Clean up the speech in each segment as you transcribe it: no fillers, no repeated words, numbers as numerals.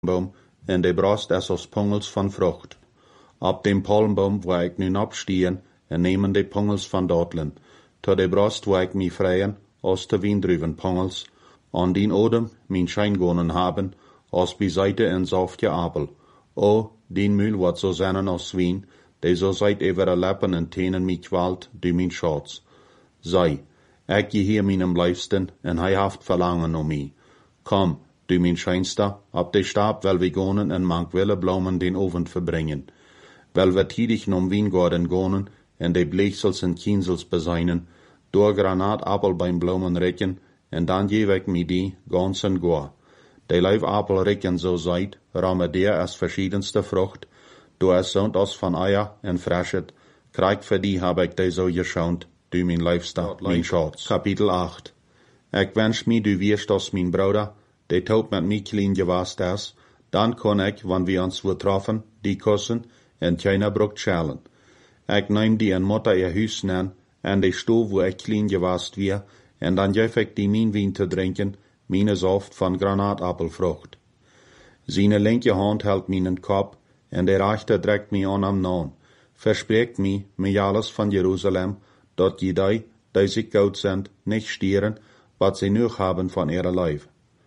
palmboom, en de brost es als pungels van vrucht. Op dem palmboom waar ik nu opstehen, en nemen de pungels van dortlen, tot de brost waar ik mij vrijen, als de wiendruven pungels, an dien odem mijn schijngonen haben, als beiseite en zaftje apel. O, dien mul wat zo zennen als wien, de zo zijt over leppen en tenen mij kwalt, du mijn schatz. Zij, ik je hier mijn blijfsten, en hij haft verlangen om mij. Kom, du mijn schijnster, op de stab wel we gonen en mank wille bloemen den oven verbringen. Wel we tiedig nom Wiengorden gonen, en de bleeksels en kienzels beseinen, door granaatappel beim bloemen rekken, en dan geef ik mij die, gans en goa. De luifappel rekken zo zijt, ramme der als verschiedenste vrucht, door es zond als van eier en freshet, krijg voor die heb ik de zo geschaunt, du mijn lijfster, mijn schatz. Kapitel 8. Ik wens mij du wirst als mijn broeder, de tot met mij klein gewast is, dan kon ik, wanneer we ons weer troffen, die kussen, en tjener brucht schalen. Ik neem die en motter ihr huis nen, en de stoel wo ik klein gewast weer, en dan geef ik die mijn wien te drinken, meine Saft van granaatappelvrucht. Seine linke Hand hält mijn kop, en de rechte drückt mij aan am naam. Verspreekt mij, met alles van Jerusalem, dat die zich goud sind, nicht stieren, wat sie noch haben van ihre Leib.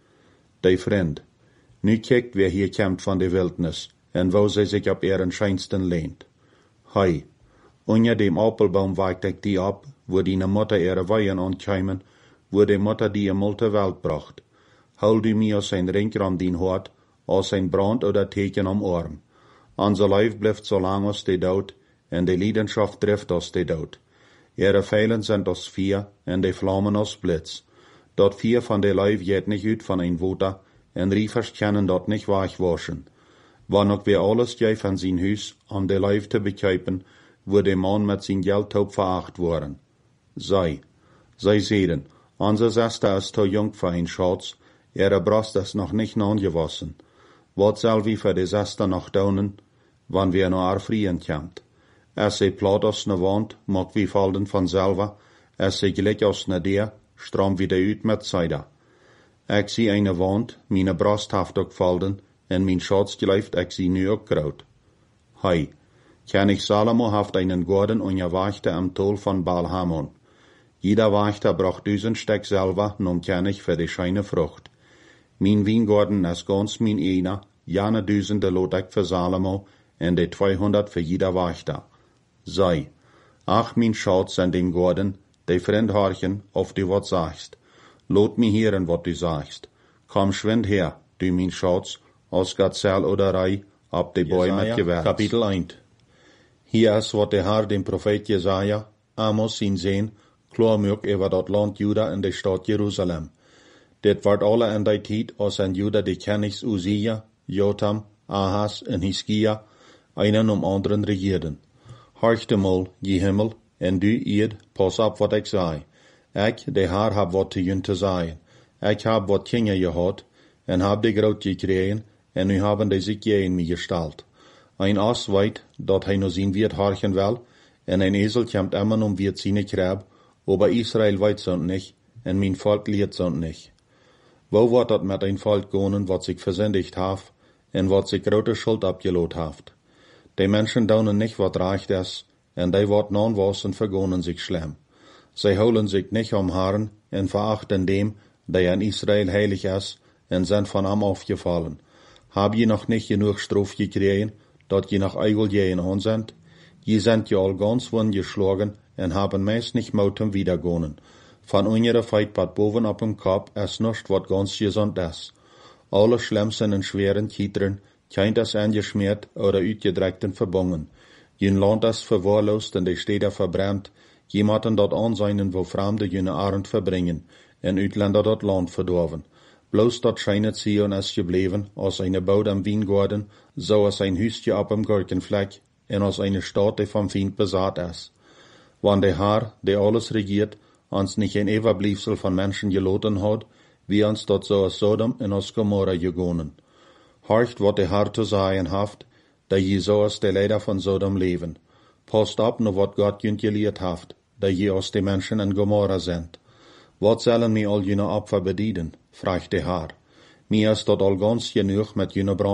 De vriend, nu kijkt wer hier kämpft van de wildnis, en wo sie sich op ihren scheinsten lehnt. Hei, onder dem appelbaum wacht ik die ab, wo die Mutter ihre Weihen ankeimen, wo die Mutter die in multe Welt bracht. Hol du mir aus ein Ring om dien Hort, als ein Brand oder Teken am Arm. Unser Leib blijft so lang als de dood, en de Leidenschaft trifft als de dood. Ihre Pfeilen sind als vier, en de Flammen als Blitz. Dat vier van de Leib geht nicht uit van ein Water, en Riefers können dat nicht wegwaschen. Wann ook weer alles jij van zijn huis, om de Leib te bekijpen, wo de man met zijn Geldtaub veracht worden. Zij zeiden, unser Sester ist zu jung für ein Schatz, ihre Brust ist noch nicht angewassen. Wat soll wie für die Sester noch daunen, wann wir noch erfrieren kommt? Es se plat aus ne Wand, mag wie fallen von selber, es se gleich aus ne der, stram wieder uit mit Cider. Ich zie eine Wand, meine Brust haft ook fallen, en mein Schatz gleift ich sie nu ook kraut. Hei, König Salomo haft einen Gorden und er wachte am Tol von Baal-Hamon. Jeder Wächter bracht 1000 Steck selber, nom König für die scheine Frucht. Mein Wiengorden ist ganz mein einer, jane 1000 lot ich für Salomo, en de 200 für jeder Wächter. Sei, ach mein Schatz an dem Gorden, de Freund horchen, auf du wat sagst. Lot mi hören, wat du sagst. Komm schwind her, du mein Schatz, aus Gazelle oder Rei, ab de Bäume mit Gewärz. Kapitel 1. Hier ist, wat der Herr dem Prophet Jesaja, Amos ihn sehen, klarmürk über dat Land Juda in der Stadt Jerusalem. Dit wordt alle in die tijd, als in Juda de Königs Uzia, Jotam, Ahas en Hiskia, einen anderen regierden. Horchte mal, je Himmel, en du Erd, pas op wat ik zei. Ik, de Herr, heb wat te te zeggen. Ik heb wat Kinder gehad, en heb de groot gekregen, en nu hebben de zich in mij gesteld. Ein Ass weet, dat hij no zien wird horchen wel, en ein Esel komt immer wird seine Kräb, aber Israel weet zo'n nicht, en mein Volk leert zo'n nicht. Wo wordt dat met ein Volk gonen, wat sich versendigt haf, en wat sich grote Schuld abgelot haft? De Menschen daunen nicht, wat reicht es, en die wat non-wassen vergonen sich schlimm. Sie holen sich nicht am Haaren, en verachten dem, der in Israel heilig ist, en sind von am aufgefallen. Hab je noch nicht genug Strof gekriegen, dat je noch eigel jehen an sind? Je sind ja all ganz geschlagen, en haben meist nicht mouten wiedergonen. Van unjere Feitbad boven op dem Kopf is nichts wat ganz gesund is. Alle Schlimmsten en schweren Kietern, keint es angeschmiert oder uitgedreckten verbangen. Jen Land is verwahrlost en de Städte verbrannt, jemanden dat anseinen, wo Fremde jene Arend verbringen, en Uitländer dat Land verdorven. Bloß dat scheinet Zion is gebleven, als eine Baut am Wiengorden, so als ein Hüstje op am Gurkenfleck, en als eine Stadt, die vom Feind besaat is. Wann der Herr, der alles regiert, uns nicht ein Überbliebsel von Menschen geloten hat, wie uns dort so aus Sodom und aus Gomorra gegonen. Horcht, wat der Herr zu sagen haft, da je so aus der Leider von Sodom leben. Passt ab, nur wat Gott jünt gelehrt haft, da je aus den Menschen in Gomorra sind. Wat sollen mir all jene Opfer bedienen? Fragt der Herr. Mir is dat al ganz genoeg met jene